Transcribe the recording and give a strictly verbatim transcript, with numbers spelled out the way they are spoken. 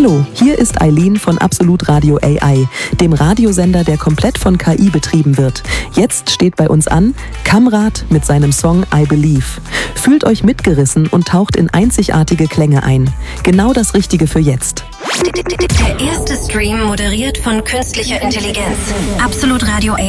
Hallo, hier ist Eileen von Absolut Radio A I, dem Radiosender, der komplett von K I betrieben wird. Jetzt steht bei uns an Kamrat mit seinem Song I Believe. Fühlt euch mitgerissen und taucht in einzigartige Klänge ein. Genau das Richtige für jetzt. Der erste Stream moderiert von künstlicher Intelligenz. Absolut Radio A I.